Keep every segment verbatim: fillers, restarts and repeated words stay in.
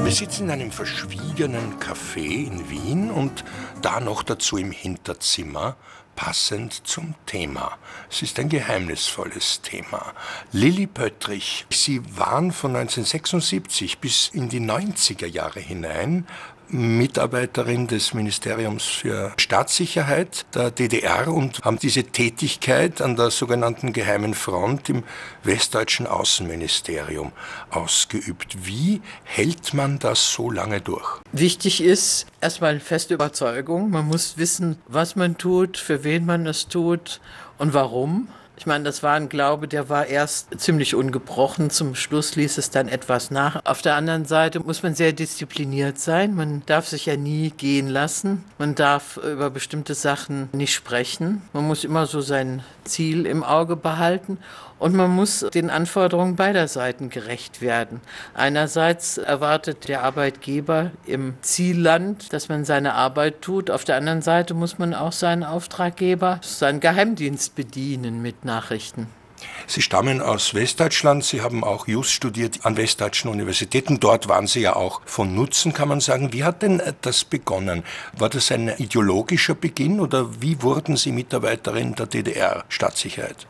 Wir sitzen in einem verschwiegenen Café in Wien und da noch dazu im Hinterzimmer, passend zum Thema. Es ist ein geheimnisvolles Thema. Lilli Pöttrich, Sie waren von neunzehnhundertsechsundsiebzig bis in die neunziger Jahre hinein Mitarbeiterin des Ministeriums für Staatssicherheit der D D R und haben diese Tätigkeit an der sogenannten Geheimen Front im westdeutschen Außenministerium ausgeübt. Wie hält man das so lange durch? Wichtig ist erstmal eine feste Überzeugung. Man muss wissen, was man tut, für wen man es tut und warum. Ich meine, das war ein Glaube, der war erst ziemlich ungebrochen. Zum Schluss ließ es dann etwas nach. Auf der anderen Seite muss man sehr diszipliniert sein. Man darf sich ja nie gehen lassen. Man darf über bestimmte Sachen nicht sprechen. Man muss immer so sein Ziel im Auge behalten. Und man muss den Anforderungen beider Seiten gerecht werden. Einerseits erwartet der Arbeitgeber im Zielland, dass man seine Arbeit tut. Auf der anderen Seite muss man auch seinen Auftraggeber, seinen Geheimdienst bedienen mit Nachrichten. Sie stammen aus Westdeutschland, Sie haben auch Jus studiert an westdeutschen Universitäten. Dort waren Sie ja auch von Nutzen, kann man sagen. Wie hat denn das begonnen? War das ein ideologischer Beginn oder wie wurden Sie Mitarbeiterin der D D R-Staatssicherheit?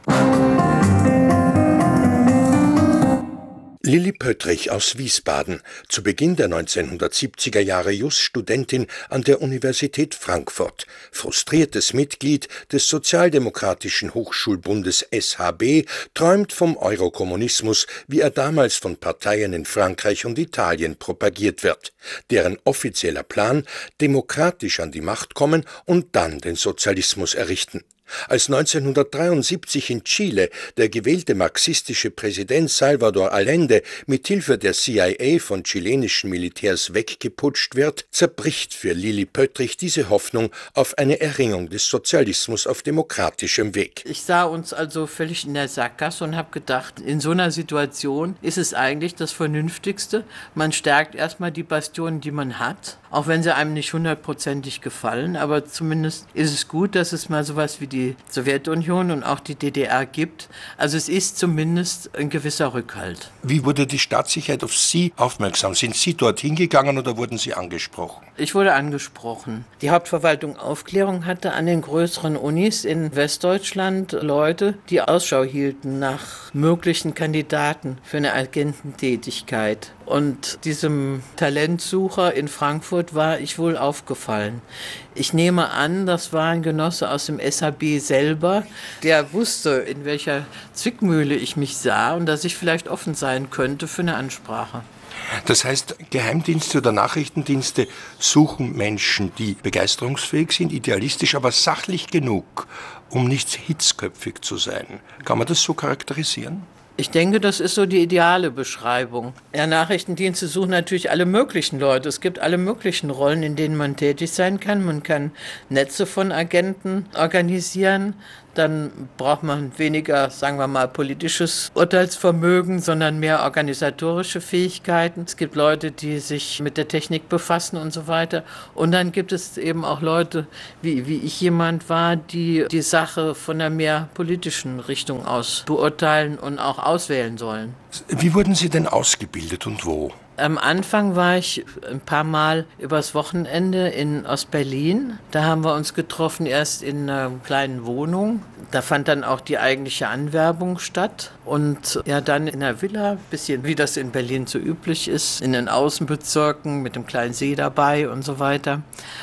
Lilli Pöttrich aus Wiesbaden, zu Beginn der neunzehnhundertsiebziger Jahre Jus-Studentin an der Universität Frankfurt, frustriertes Mitglied des Sozialdemokratischen Hochschulbundes S H B, träumt vom Eurokommunismus, wie er damals von Parteien in Frankreich und Italien propagiert wird, deren offizieller Plan, demokratisch an die Macht kommen und dann den Sozialismus errichten. Als neunzehnhundertdreiundsiebzig in Chile der gewählte marxistische Präsident Salvador Allende mit Hilfe der C I A von chilenischen Militärs weggeputscht wird, zerbricht für Lilli Pöttrich diese Hoffnung auf eine Erringung des Sozialismus auf demokratischem Weg. Ich sah uns also völlig in der Sackgasse und habe gedacht, in so einer Situation ist es eigentlich das Vernünftigste. Man stärkt erstmal die Bastionen, die man hat, auch wenn sie einem nicht hundertprozentig gefallen, aber zumindest ist es gut, dass es mal sowas wie die die Sowjetunion und auch die D D R gibt. Also es ist zumindest ein gewisser Rückhalt. Wie wurde die Staatssicherheit auf Sie aufmerksam? Sind Sie dorthin gegangen oder wurden Sie angesprochen? Ich wurde angesprochen. Die Hauptverwaltung Aufklärung hatte an den größeren Unis in Westdeutschland Leute, die Ausschau hielten nach möglichen Kandidaten für eine Agententätigkeit. Und diesem Talentsucher in Frankfurt war ich wohl aufgefallen. Ich nehme an, das war ein Genosse aus dem S H B selber, der wusste, in welcher Zwickmühle ich mich sah und dass ich vielleicht offen sein könnte für eine Ansprache. Das heißt, Geheimdienste oder Nachrichtendienste suchen Menschen, die begeisterungsfähig sind, idealistisch, aber sachlich genug, um nicht hitzköpfig zu sein. Kann man das so charakterisieren? Ich denke, das ist so die ideale Beschreibung. Ja, Nachrichtendienste suchen natürlich alle möglichen Leute. Es gibt alle möglichen Rollen, in denen man tätig sein kann. Man kann Netze von Agenten organisieren. Dann braucht man weniger, sagen wir mal, politisches Urteilsvermögen, sondern mehr organisatorische Fähigkeiten. Es gibt Leute, die sich mit der Technik befassen und so weiter. Und dann gibt es eben auch Leute, wie, wie ich jemand war, die die Sache von einer mehr politischen Richtung aus beurteilen und auch auswählen sollen. Wie wurden Sie denn ausgebildet und wo? Am Anfang war ich ein paar Mal übers Wochenende in Ostberlin. Da haben wir uns getroffen, erst in einer kleinen Wohnung. Da fand dann auch die eigentliche Anwerbung statt. Und ja, dann in einer Villa, bisschen wie das in Berlin so üblich ist, in den Außenbezirken mit einem kleinen See dabei und so weiter.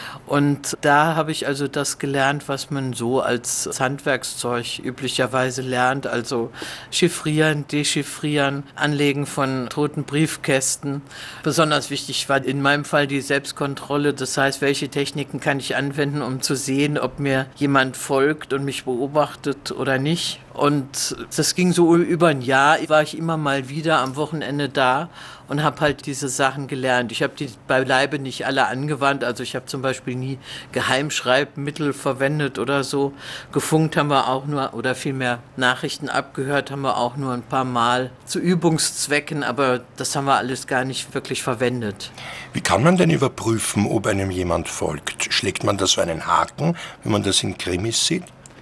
Und da habe ich also das gelernt, was man so als Handwerkszeug üblicherweise lernt, also chiffrieren, dechiffrieren, Anlegen von toten Briefkästen. Besonders wichtig war in meinem Fall die Selbstkontrolle, das heißt, welche Techniken kann ich anwenden, um zu sehen, ob mir jemand folgt und mich beobachtet oder nicht. Und das ging so über ein Jahr, war ich immer mal wieder am Wochenende da und habe halt diese Sachen gelernt. Ich habe die beileibe nicht alle angewandt, also ich habe zum Beispiel nie Geheimschreibmittel verwendet oder so. Gefunkt haben wir auch nur, oder vielmehr Nachrichten abgehört haben wir auch nur ein paar Mal zu Übungszwecken, aber das haben wir alles gar nicht wirklich verwendet. Wie kann man denn überprüfen, ob einem jemand folgt? Schlägt man da so einen Haken, wenn man das in Krimis sieht?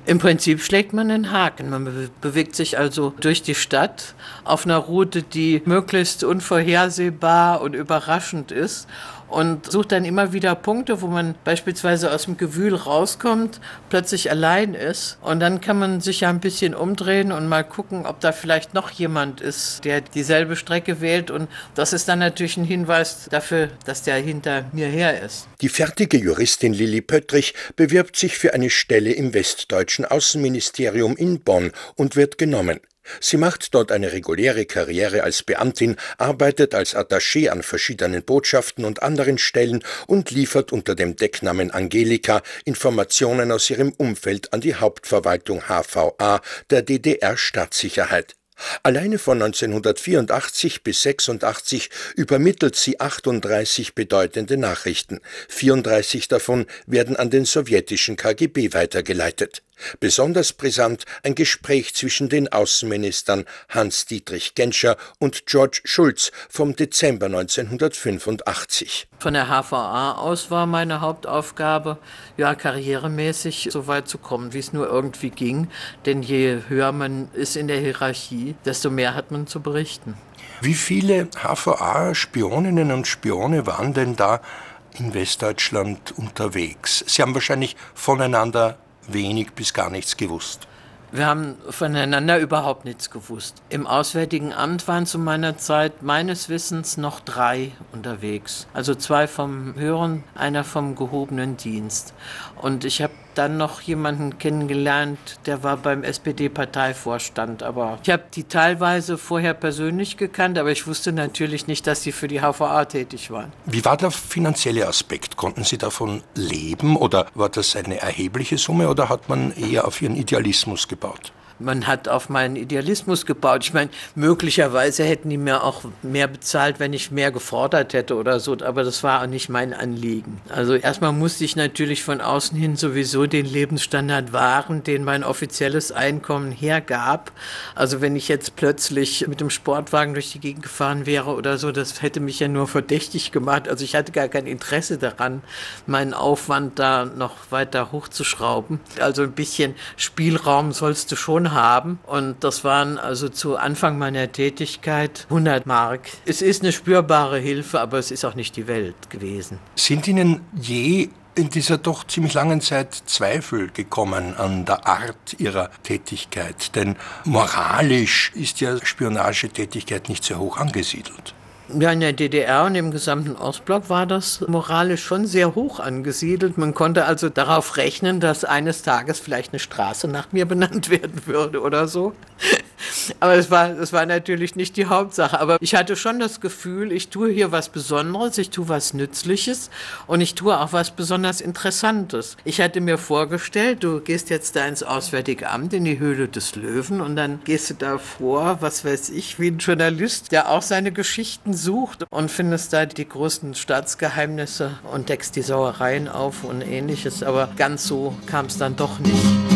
Im Prinzip schlägt man einen Haken. Man be- bewegt sich also durch die Stadt auf einer Route, die möglichst unvorhersehbar und überraschend ist und sucht dann immer wieder Punkte, wo man beispielsweise aus dem Gewühl rauskommt, plötzlich allein ist und dann kann man sich ja ein bisschen umdrehen und mal gucken, ob da vielleicht noch jemand ist, der dieselbe Strecke wählt und das ist dann natürlich ein Hinweis dafür, dass der hinter mir her ist. Die fertige Juristin Lilli Pöttrich bewirbt sich für eine Stelle im westdeutschen Außenministerium in Bonn und wird genommen. Sie macht dort eine reguläre Karriere als Beamtin, arbeitet als Attaché an verschiedenen Botschaften und anderen Stellen und liefert unter dem Decknamen Angelika Informationen aus ihrem Umfeld an die Hauptverwaltung H V A der D D R-Staatssicherheit. Alleine von neunzehnhundertvierundachtzig bis sechsundachtzig übermittelt sie achtunddreißig bedeutende Nachrichten. vierunddreißig davon werden an den sowjetischen K G B weitergeleitet. Besonders brisant ein Gespräch zwischen den Außenministern Hans-Dietrich Genscher und George Shultz vom Dezember neunzehnhundertfünfundachtzig. Von der H V A aus war meine Hauptaufgabe, ja, karrieremäßig so weit zu kommen, wie es nur irgendwie ging. Denn je höher man ist in der Hierarchie, desto mehr hat man zu berichten. Wie viele H V A-Spioninnen und Spione waren denn da in Westdeutschland unterwegs? Sie haben wahrscheinlich voneinander wenig bis gar nichts gewusst. Wir haben voneinander überhaupt nichts gewusst. Im Auswärtigen Amt waren zu meiner Zeit meines Wissens noch drei unterwegs. Also zwei vom höheren, einer vom gehobenen Dienst. Und ich habe dann noch jemanden kennengelernt, der war beim S P D-Parteivorstand. Aber ich habe die teilweise vorher persönlich gekannt, aber ich wusste natürlich nicht, dass sie für die H V A tätig waren. Wie war der finanzielle Aspekt? Konnten Sie davon leben oder war das eine erhebliche Summe oder hat man eher auf Ihren Idealismus gebaut? Man hat auf meinen Idealismus gebaut. Ich meine, möglicherweise hätten die mir auch mehr bezahlt, wenn ich mehr gefordert hätte oder so, aber das war auch nicht mein Anliegen. Also erstmal musste ich natürlich von außen hin sowieso den Lebensstandard wahren, den mein offizielles Einkommen hergab. Also wenn ich jetzt plötzlich mit dem Sportwagen durch die Gegend gefahren wäre oder so, das hätte mich ja nur verdächtig gemacht. Also ich hatte gar kein Interesse daran, meinen Aufwand da noch weiter hochzuschrauben. Also ein bisschen Spielraum sollst du schon haben und das waren also zu Anfang meiner Tätigkeit hundert Mark. Es ist eine spürbare Hilfe, aber es ist auch nicht die Welt gewesen. Sind Ihnen je in dieser doch ziemlich langen Zeit Zweifel gekommen an der Art Ihrer Tätigkeit? Denn moralisch ist ja Spionagetätigkeit nicht sehr hoch angesiedelt. Ja, in der D D R und im gesamten Ostblock war das moralisch schon sehr hoch angesiedelt. Man konnte also darauf rechnen, dass eines Tages vielleicht eine Straße nach mir benannt werden würde oder so. Aber es war, es war natürlich nicht die Hauptsache. Aber ich hatte schon das Gefühl, ich tue hier was Besonderes, ich tue was Nützliches und ich tue auch was besonders Interessantes. Ich hatte mir vorgestellt, du gehst jetzt da ins Auswärtige Amt, in die Höhle des Löwen und dann gehst du da vor, was weiß ich, wie ein Journalist, der auch seine Geschichten sucht und findest da die größten Staatsgeheimnisse und deckst die Sauereien auf und Ähnliches. Aber ganz so kam es dann doch nicht.